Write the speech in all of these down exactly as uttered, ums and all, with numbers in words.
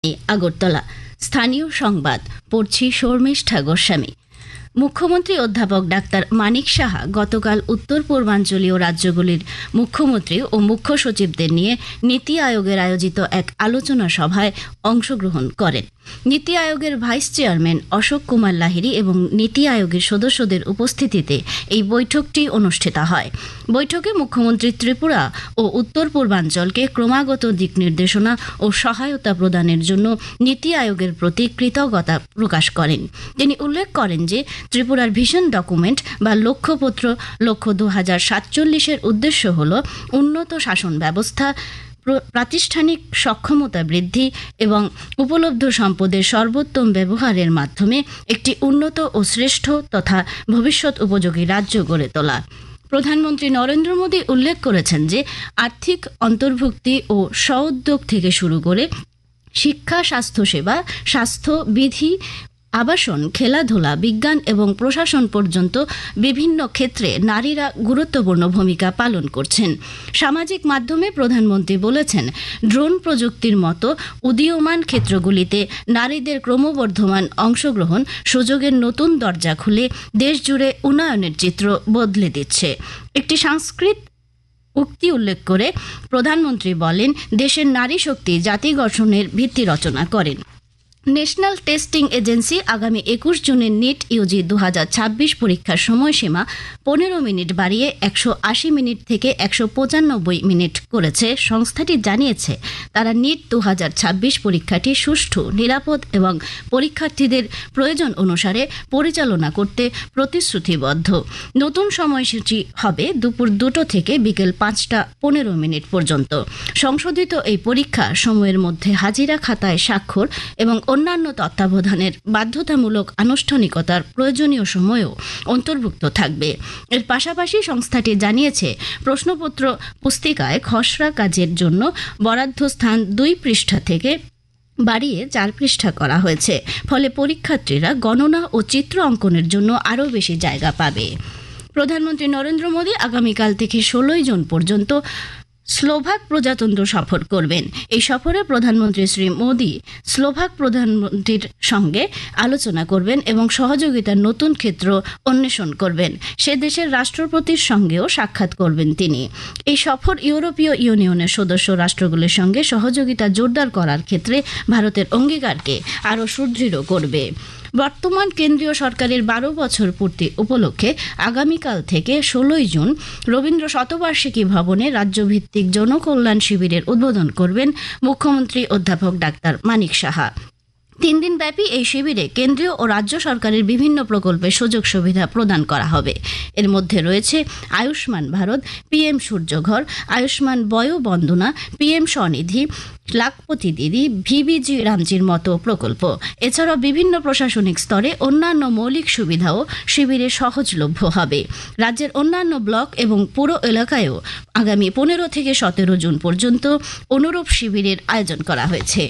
আগরতলা। স্থানীয় সংবাদ পড়ছি শর্মিষ্ঠা গোস্বামী। মুখ্যমন্ত্রী অধ্যাপক ডাক্তার মানিক সাহা গতকাল উত্তর পূর্বাঞ্চলীয় রাজ্যগুলির মুখ্যমন্ত্রী ও মুখ্য সচিবদের নিয়ে নীতি আয়োগের আয়োজিত এক আলোচনা সভায় অংশগ্রহণ করেন। নীতি আয়োগের ভাইস চেয়ারম্যান অশোক কুমার লাহিড়ী এবং নীতি আয়োগের সদস্যদের উপস্থিতিতে এই বৈঠকটি অনুষ্ঠিত হয়। বৈঠকে মুখ্যমন্ত্রী ত্রিপুরা ও উত্তর পূর্বাঞ্চলকে ক্রমাগত দিক নির্দেশনা ও সহায়তা প্রদানের জন্য নীতি আয়োগের প্রতি কৃতজ্ঞতা প্রকাশ করেন। তিনি উল্লেখ করেন যে ত্রিপুরার ভিশন ডকুমেন্ট বা লক্ষ্যপত্র লক্ষ্য দু হাজার সাতচল্লিশের উদ্দেশ্য হল উন্নত শাসন ব্যবস্থা, প্রাতিষ্ঠানিক সক্ষমতা বৃদ্ধি এবং উপলব্ধ সম্পদের সর্বোত্তম ব্যবহারের মাধ্যমে একটি উন্নত ও শ্রেষ্ঠ তথা ভবিষ্যৎ উপযোগী রাজ্য গড়ে তোলা। প্রধানমন্ত্রী নরেন্দ্র মোদী উল্লেখ করেছেন যে আর্থিক অন্তর্ভুক্তি ও স্ব-উদ্যোগ থেকে শুরু করে শিক্ষা, স্বাস্থ্যসেবা, স্বাস্থ্য বিধি, আবাসন, খেলাধুলা, বিজ্ঞান এবং প্রশাসন পর্যন্ত বিভিন্ন ক্ষেত্রে নারীরা গুরুত্বপূর্ণ ভূমিকা পালন করছেন। সামাজিক মাধ্যমে প্রধানমন্ত্রী বলেছেন, ড্রোন প্রযুক্তির মতো উদীয়মান ক্ষেত্রগুলিতে নারীদের ক্রমবর্ধমান অংশগ্রহণ সুযোগের নতুন দরজা খুলে দেশজুড়ে উন্নয়নের চিত্র বদলে দিচ্ছে। একটি সংস্কৃত উক্তি উল্লেখ করে প্রধানমন্ত্রী বলেন, দেশের নারী শক্তি জাতি গঠনের ভিত্তি রচনা করেন। ন্যাশনাল টেস্টিং এজেন্সি আগামী একুশ জুনের নিট ইউজি দু হাজার ছাব্বিশ পরীক্ষার সময়সীমা পনেরো মিনিট বাড়িয়ে একশো আশি মিনিট থেকে একশো পঁচানব্বই মিনিট করেছে। সংস্থাটি জানিয়েছে, তারা নিট দু হাজার ছাব্বিশ পরীক্ষাটি সুষ্ঠু, নিরাপদ এবং পরীক্ষার্থীদের প্রয়োজন অনুসারে পরিচালনা করতে প্রতিশ্রুতিবদ্ধ। নতুন সময়সূচি হবে দুপুর দুটো থেকে বিকেল পাঁচটা পনেরো মিনিট পর্যন্ত। সংশোধিত এই পরীক্ষা সময়ের মধ্যে হাজিরা খাতায় স্বাক্ষর এবং অন্যান্য তত্ত্বাবধানের বাধ্যতামূলক আনুষ্ঠানিকতার প্রয়োজনীয় সময়ও অন্তর্ভুক্ত থাকবে। এর পাশাপাশি সংস্থাটি জানিয়েছে, প্রশ্নপত্র পুস্তিকায় খসড়া কাজের জন্য বরাদ্দ স্থান দুই পৃষ্ঠা থেকে বাড়িয়ে চার পৃষ্ঠা করা হয়েছে। ফলে পরীক্ষার্থীরা গণনা ও চিত্র অঙ্কনের জন্য আরও বেশি জায়গা পাবে। প্রধানমন্ত্রী নরেন্দ্র মোদী আগামীকাল থেকে ষোলোই জুন পর্যন্ত স্লোভাক প্রজাতন্ত্র সফর করবেন। এই সফরে প্রধানমন্ত্রী শ্রী মোদী স্লোভাক প্রধানমন্ত্রীর সঙ্গে আলোচনা করবেন এবং সহযোগিতার নতুন ক্ষেত্র অন্বেষণ করবেন। সে দেশের রাষ্ট্রপতির সঙ্গেও সাক্ষাৎ করবেন তিনি। এই সফর ইউরোপীয় ইউনিয়নের সদস্য রাষ্ট্রগুলির সঙ্গে সহযোগিতা জোরদার করার ক্ষেত্রে ভারতের অঙ্গীকারকে আরও সুদৃঢ় করবে। বর্তমান কেন্দ্রীয় সরকারের বারো বছর পূর্তি উপলক্ষে আগামীকাল থেকে ষোলোই জুন রবীন্দ্র শতবার্ষিকী ভবনে রাজ্যভিত্তিক জনকল্যাণ শিবিরের উদ্বোধন করবেন মুখ্যমন্ত্রী অধ্যাপক ডাক্তার মানিক সাহা। তিন দিন ব্যাপী এই শিবিরে কেন্দ্রীয় ও রাজ্য সরকারের বিভিন্ন প্রকল্পের সুযোগ সুবিধা প্রদান করা হবে। এর মধ্যে রয়েছে আয়ুষ্মান ভারত, পিএম সূর্যঘর, আয়ুষ্মান বয় বন্দনা, পিএম স্বনিধি, লাখপতি দিদি, ভিবিজি রামজির মতো প্রকল্প। এছাড়াও বিভিন্ন প্রশাসনিক স্তরে অন্যান্য মৌলিক সুবিধাও শিবিরে সহজলভ্য হবে। রাজ্যের অন্যান্য ব্লক এবং পুর এলাকায়ও আগামী পনেরো থেকে সতেরো জুন পর্যন্ত অনুরূপ শিবিরের আয়োজন করা হয়েছে।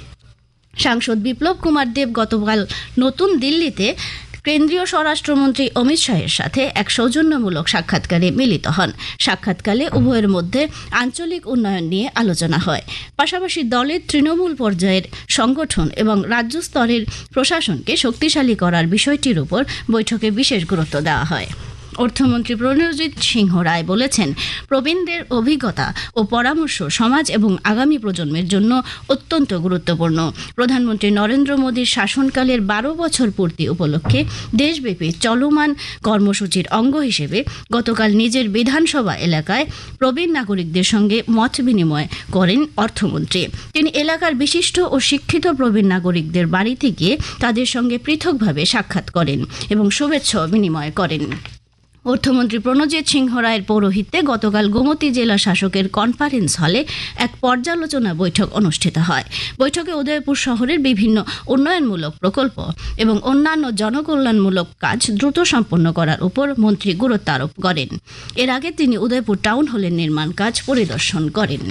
সাংসদ বিপ্লব কুমার দেব গতকাল নতুন দিল্লিতে কেন্দ্রীয় স্বরাষ্ট্রমন্ত্রী অমিত শাহের সাথে এক সৌজন্যমূলক সাক্ষাৎকারে মিলিত হন। সাক্ষাৎকালে উভয়ের মধ্যে আঞ্চলিক উন্নয়ন নিয়ে আলোচনা হয়। পাশাপাশি দলের তৃণমূল পর্যায়ের সংগঠন এবং রাজ্য স্তরের প্রশাসনকে শক্তিশালী করার বিষয়টির উপর বৈঠকে বিশেষ গুরুত্ব দেওয়া হয়। অর্থমন্ত্রী প্রণজিৎ সিংহ রায় বলেছেন, প্রবীণদের অভিজ্ঞতা ও পরামর্শ সমাজ এবং আগামী প্রজন্মের জন্য অত্যন্ত গুরুত্বপূর্ণ। প্রধানমন্ত্রী নরেন্দ্র মোদীর শাসনকালের বারো বছর পূর্তি উপলক্ষে দেশব্যাপী চলমান কর্মসূচির অঙ্গ হিসেবে গতকাল নিজের বিধানসভা এলাকায় প্রবীণ নাগরিকদের সঙ্গে মত বিনিময় করেন অর্থমন্ত্রী। তিনি এলাকার বিশিষ্ট ও শিক্ষিত প্রবীণ নাগরিকদের বাড়িতে গিয়ে তাদের সঙ্গে পৃথকভাবে সাক্ষাৎ করেন এবং শুভেচ্ছা বিনিময় করেন। অর্থমন্ত্রী প্রণজিৎ সিংহ রায়ের পৌরোহিত্যে গতকাল গোমতী জেলা শাসকের কনফারেন্স হলে এক পর্যালোচনা বৈঠক অনুষ্ঠিত হয়। বৈঠকে উদয়পুর শহরের বিভিন্ন উন্নয়নমূলক প্রকল্প এবং অন্যান্য জনকল্যাণমূলক কাজ দ্রুত সম্পন্ন করার উপর মন্ত্রী গুরুত্ব আরোপ করেন। এর আগে তিনি উদয়পুর টাউন হলের নির্মাণ কাজ পরিদর্শন করেন।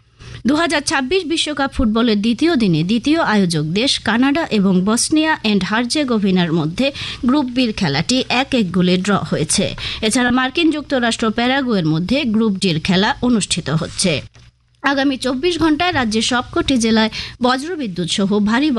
দু হাজার ছাব্বিশ বিশ্বকাপ ফুটবলের দ্বিতীয় দিনে দ্বিতীয় আয়োজক দেশ কানাডা এবং বসনিয়া অ্যান্ড হার্জেগোভিনার মধ্যে গ্রুপ বির খেলাটি এক এক গোলে ড্র হয়েছে। এছাড়া মার্কিন যুক্তরাষ্ট্র প্যারাগুয়ের মধ্যে গ্রুপ ডির খেলা অনুষ্ঠিত হচ্ছে। আগামী চব্বিশ ঘন্টায় রাজ্যের সবকটি জেলায় বজ্রবিদ্যুৎ সহ ভারী